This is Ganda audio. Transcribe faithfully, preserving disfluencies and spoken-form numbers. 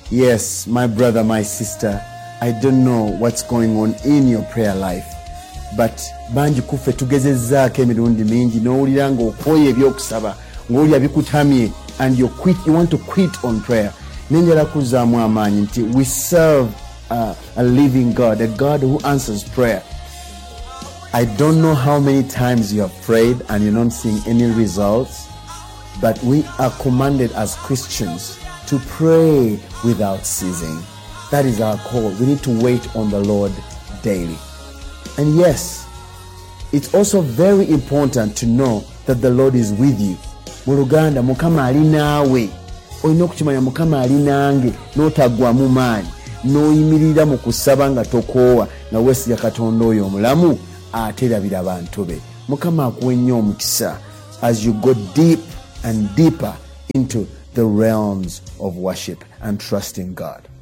Yes, my brother, my sister, I don't know what's going on in your prayer life, but banji kufe tugezezzaako emirundi mingi n'owulira ng'okoye ebyokusaba ng'olya bikutamye and you quit, you want to quit on prayer. Nenjala kuzaamu amaanyi nti we serve uh, a living God, a God who answers prayer. I don't know how many times you have prayed and you're not seeing any results, but we are commanded as Christians to pray without ceasing. That is our call. We need to wait on the Lord daily. And yes, it's also very important to know that the Lord is with you. Mu Luganda, Mukama ali naawe. Olina okukimanya Mukama ali nange n'otagwamu maanyi n'oyimirira mu kusaba nga tokoowa nga weesiga Katonda oyo omulamu aterabira abantu be. Mukama akuwe nnyo omukisa as you go deep and deeper into the realms of worship and trusting God.